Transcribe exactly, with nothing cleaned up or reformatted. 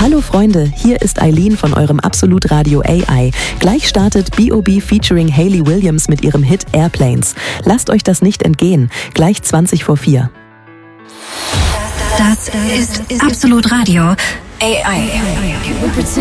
Hallo Freunde, hier ist Eileen von eurem Absolut Radio A I. Gleich startet B O B featuring Hayley Williams mit ihrem Hit Airplanes. Lasst euch das nicht entgehen. Gleich zwanzig vor vier. Das ist Absolut Radio A I.